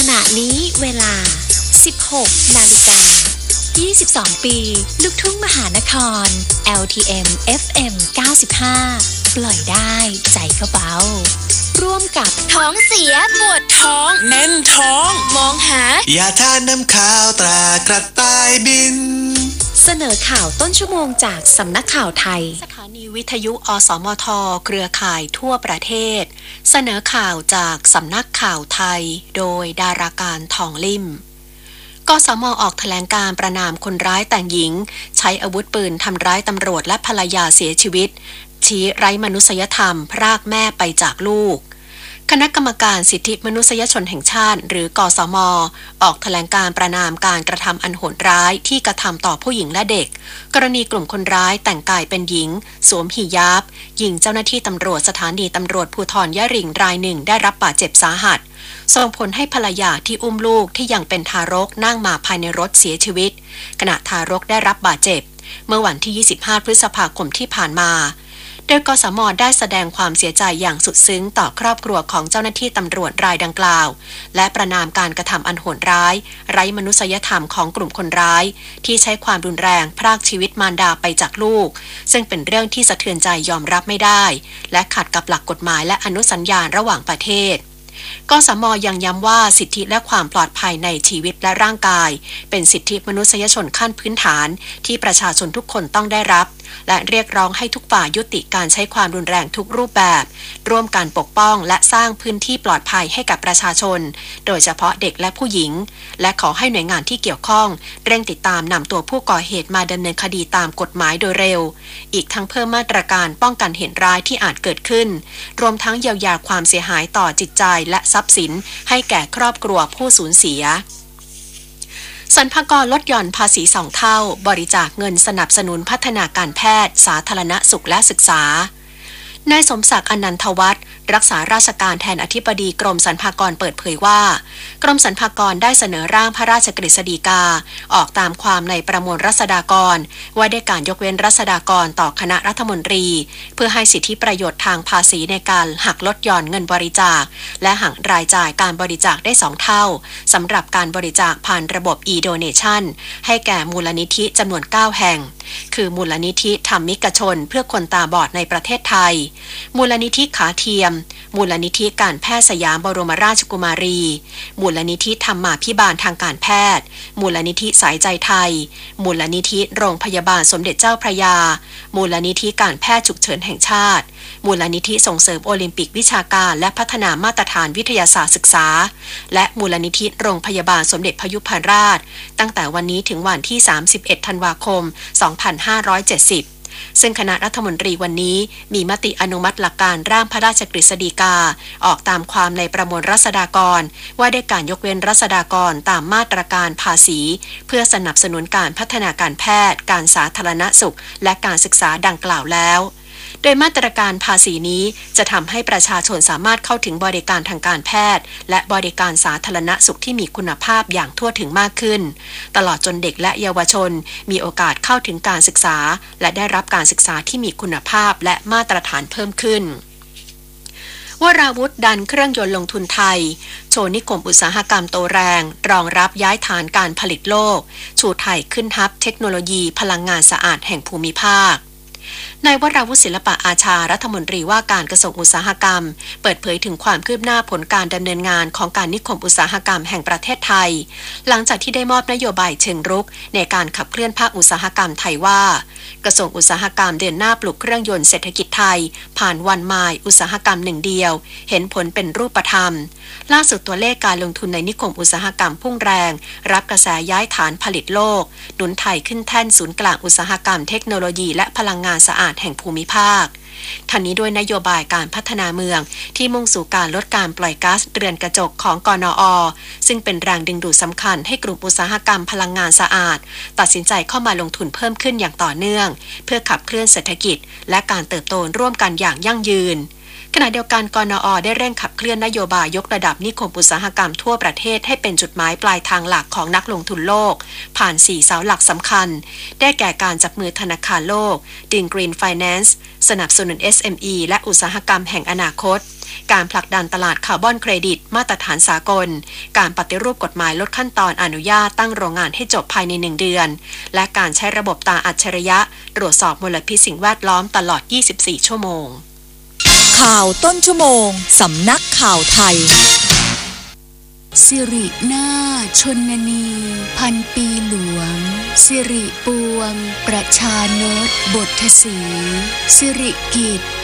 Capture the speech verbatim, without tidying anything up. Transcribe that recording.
ณะนี้เวลา สิบหก นาฬิกา ยี่สิบสอง ปีลูกทุ่งมหานคร แอล ที เอ็ม เอฟ เอ็ม เก้าสิบห้า ปล่อยได้ใจก็เบาร่วมกับท้องเสียปวดท้องแน่นท้องมองหายาทานน้ำข้าวตรากระต่ายบินเสนอข่าวต้นชั่วโมงจากสำนักข่าวไทยสถานีวิทยุอสมทเครือข่ายทั่วประเทศเสนอข่าวจากสำนักข่าวไทยโดยดาราการทองลิ่มกสมออกแถลงการประนามคนร้ายแต่งหญิงใช้อาวุธปืนทำร้ายตำรวจและภรรยาเสียชีวิตชี้ไร้มนุษยธรรมพรากแม่ไปจากลูกคณะกรรมการสิทธิมนุษยชนแห่งชาติหรือกสมออกแถลงการประนามการกระทำอันโหดร้ายที่กระทำต่อผู้หญิงและเด็กกรณีกลุ่มคนร้ายแต่งกายเป็นหญิงสวมหิญาบยิงเจ้าหน้าที่ตำรวจสถานีตำรวจภูธรยะริงรายหนึ่งได้รับบาดเจ็บสาหัสส่งผลให้ภรรยาที่อุ้มลูกที่ยังเป็นทารกนั่งมาภายในรถเสียชีวิตขณะทารกได้รับบาดเจ็บเมื่อวันที่ยี่สิบห้าพฤษภาคมที่ผ่านมาโดยกสมได้แสดงความเสียใจอย่างสุดซึ้งต่อครอบครัวของเจ้าหน้าที่ตำรวจรายดังกล่าวและประณามการกระทำอันโหดร้ายไร้มนุษยธรรมของกลุ่มคนร้ายที่ใช้ความรุนแรงพรากชีวิตมารดาไปจากลูกซึ่งเป็นเรื่องที่สะเทือนใจยอมรับไม่ได้และขัดกับหลักกฎหมายและอนุสัญญาระหว่างประเทศกสมยังย้ำว่าสิทธิและความปลอดภัยในชีวิตและร่างกายเป็นสิทธิมนุษยชนขั้นพื้นฐานที่ประชาชนทุกคนต้องได้รับและเรียกร้องให้ทุกฝ่ายยุติการใช้ความรุนแรงทุกรูปแบบร่วมกันปกป้องและสร้างพื้นที่ปลอดภัยให้กับประชาชนโดยเฉพาะเด็กและผู้หญิงและขอให้หน่วยงานที่เกี่ยวข้องเร่งติดตามนำตัวผู้ก่อเหตุมาดำเนินคดีตามกฎหมายโดยเร็วอีกทั้งเพิ่มมาตรการป้องกันเหตุร้ายที่อาจเกิดขึ้นรวมทั้งเยียวยาความเสียหายต่อจิตใจและทรัพย์สินให้แก่ครอบครัวผู้สูญเสียสรรพากรลดหย่อนภาษีสองเท่าบริจาคเงินสนับสนุนพัฒนาการแพทย์สาธารณสุขและศึกษานายสมศักดิ์อนันทวัฒน์รักษาราชการแทนอธิบดีกรมสรรพากรเปิดเผยว่ากรมสรรพากรได้เสนอร่างพระราชกฤษฎีกาออกตามความในประมวลรัษฎากรว่าด้วยการยกเว้นรัษฎากรต่อคณะรัฐมนตรีเพื่อให้สิทธิประโยชน์ทางภาษีในการหักลดหย่อนเงินบริจาคและหักรายจ่ายการบริจาคได้สองเท่าสำหรับการบริจาคผ่านระบบ e-donation ให้แก่มูลนิธิจำนวนเก้าแห่งคือมูลนิธิธรรมิกชนเพื่อคนตาบอดในประเทศไทยมูลนิธิขาเทียมมูลนิธิการแพทย์สยามบรมราชกุมารีมูลนิธิธรรมาภิบาลทางการแพทย์มูลนิธิสายใจไทยมูลนิธิโรงพยาบาลสมเด็จเจ้าพระยามูลนิธิการแพทย์ฉุกเฉินแห่งชาติมูลนิธิส่งเสริมโอลิมปิกวิชาการและพัฒนามาตรฐานวิทยาศาสตร์ศึกษาและมูลนิธิโรงพยาบาลสมเด็จพยุพราชตั้งแต่วันนี้ถึงวันที่สามสิบเอ็ดธันวาคมสองพันห้าร้อยเจ็ดสิบซึ่งคณะรัฐมนตรีวันนี้มีมติอนุมัติหลักการร่างพระราชกฤษฎีกาออกตามความในประมวลรัษฎากรว่าด้วยการยกเว้นรัษฎากรตามมาตรการภาษีเพื่อสนับสนุนการพัฒนาการแพทย์การสาธารณสุขและการศึกษาดังกล่าวแล้วโดยมาตรการภาษีนี้จะทำให้ประชาชนสามารถเข้าถึงบริการทางการแพทย์และบริการสาธารณสุขที่มีคุณภาพอย่างทั่วถึงมากขึ้นตลอดจนเด็กและเยาวชนมีโอกาสเข้าถึงการศึกษาและได้รับการศึกษาที่มีคุณภาพและมาตรฐานเพิ่มขึ้นวราวุธดันเครื่องยนต์ลงทุนไทยโชว์นิคมอุตสาหกรรมโตแรงรองรับย้ายฐานการผลิตโลกชูไทยขึ้นฮับเทคโนโลยีพลังงานสะอาดแห่งภูมิภาคนายวราวุฒิศิลปะอาชารัฐมนตรีว่าการกระทรวงอุตสาหกรรมเปิดเผยถึงความคืบหน้าผลการดำเนินงานของการนิคมอุตสาหกรรมแห่งประเทศไทยหลังจากที่ได้มอบนโยบายเชิงรุกในการขับเคลื่อนภาคอุตสาหกรรมไทยว่ากระทรวงอุตสาหกรรมเดินหน้าปลูกเครื่องยนต์เศรษฐกิจไทยผ่านวันมายอุตสาหกรรมหนึ่งเดียวเห็นผลเป็นรูปธรรมล่าสุดตัวเลขการลงทุนในนิคมอุตสาหกรรมพุ่งแรงรับกระแสย้ายฐานผลิตโลกหนุนไทยขึ้นแท่นศูนย์กลางอุตสาหกรรมเทคโนโลยีและพลังงานสะอาดแห่งภูมิภาคทั้งนี้ด้วยนโยบายการพัฒนาเมืองที่มุ่งสู่การลดการปล่อยก๊าซเรือนกระจกของกนอ.ซึ่งเป็นแรงดึงดูดสำคัญให้กลุ่มอุตสาหกรรมพลังงานสะอาดตัดสินใจเข้ามาลงทุนเพิ่มขึ้นอย่างต่อเนื่องเพื่อขับเคลื่อนเศรษฐกิจและการเติบโตร่วมกันอย่างยั่งยืนขณะเดียวกันกนอ.ได้เร่งขับเคลื่อนนโยบายยกระดับนิคมอุตสาหกรรมทั่วประเทศให้เป็นจุดหมายปลายทางหลักของนักลงทุนโลกผ่านสี่เสาหลักสำคัญได้แก่การจับมือธนาคารโลก Dean Green Finance สนับสนุน เอส เอ็ม อี และอุตสาหกรรมแห่งอนาคตการผลักดันตลาดคาร์บอนเครดิตมาตรฐานสากลการปฏิรูปกฎหมายลดขั้นตอนอนุญาตตั้งโรงงานให้จบภายในหนึ่งเดือนและการใช้ระบบตาอัจฉริยะตรวจสอบมลพิษสิ่งแวดล้อมตลอดยี่สิบสี่ชั่วโมงข่าวต้นชั่วโมงสำนักข่าวไทยสิรินาชนนีพันปีหลวงสิริปวงประชานตบทศรีสิริกิจ